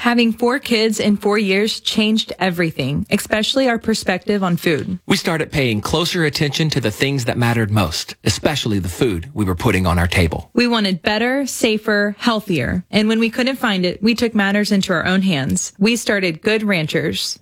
Having 4 kids in 4 years changed everything, especially our perspective on food. We started paying closer attention to the things that mattered most, especially the food we were putting on our table. We wanted better, safer, healthier. And when we couldn't find it, we took matters into our own hands. We started Good Ranchers.